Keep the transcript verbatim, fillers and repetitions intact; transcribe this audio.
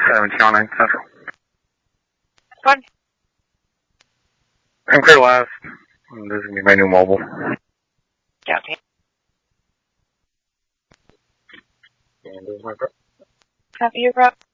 seventeen oh nine Central. Fun. I'm clear last. This is going to be my new mobile. Copy. And there's my prep. Copy your prep.